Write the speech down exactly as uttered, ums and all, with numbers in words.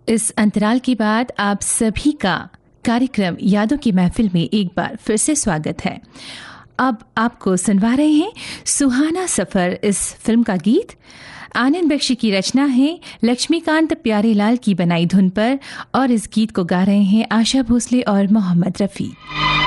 इस अंतराल के बाद आप सभी का कार्यक्रम यादों की महफिल में एक बार फिर से स्वागत है। अब आपको सुनवा रहे हैं सुहाना सफ़र इस फिल्म का गीत। आनंद बख्शी की रचना है, लक्ष्मीकांत प्यारेलाल की बनाई धुन पर, और इस गीत को गा रहे हैं आशा भोसले और मोहम्मद रफ़ी।